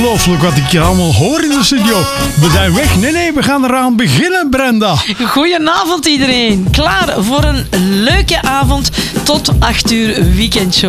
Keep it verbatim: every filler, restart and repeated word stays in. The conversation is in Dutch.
Ongelooflijk wat ik hier allemaal hoor in de studio. We zijn weg. Nee, nee, we gaan eraan beginnen, Brenda. Goedenavond iedereen. Klaar voor een leuke avond tot acht uur weekendshow.